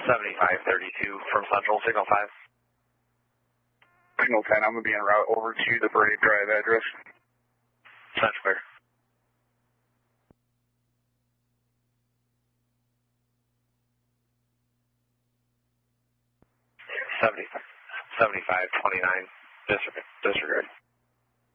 7532 from Central, Signal 5. Signal 10, I'm going to be en route over to the Parade Drive address. That's clear. $7529, disregard.